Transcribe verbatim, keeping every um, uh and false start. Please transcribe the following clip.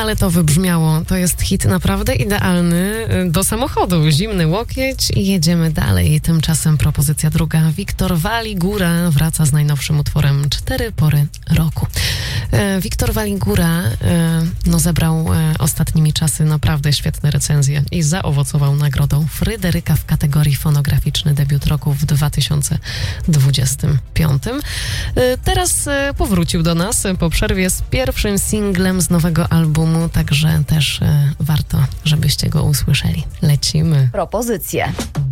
ale to wybrzmiało. To jest hit naprawdę idealny do samochodu. Zimny łokieć i jedziemy dalej. Tymczasem propozycja druga. Wiktor Waligura wraca z najnowszym utworem Cztery pory roku. Wiktor Waligura no, zebrał ostatnimi czasy naprawdę świetne recenzje i zaowocował nagrodą Fryderyka w kategorii fonograficzny debiut roku w dwa tysiące dwudziestym piątym. Teraz powrócił do nas po przerwie z pierwszym singlem z nowego albumu, także też warto, żebyście go usłyszeli. Lecimy. Propozycje.